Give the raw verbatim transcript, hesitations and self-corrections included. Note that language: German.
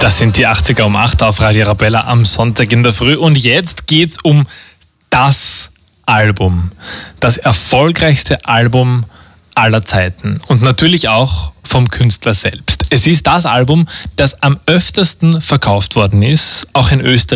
Das sind die achtziger um acht auf Radio Arabella am Sonntag in der Früh. Und jetzt geht's um das Album. Das erfolgreichste Album aller Zeiten. Und natürlich auch vom Künstler selbst. Es ist das Album, das am öftesten verkauft worden ist, auch in Österreich.